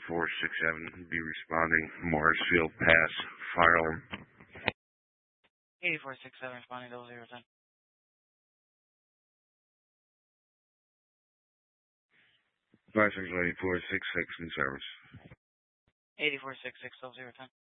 8467 be responding. Morrisfield Pass, fire alarm. 8467 responding 0010. 568466 in service. 8466 0010.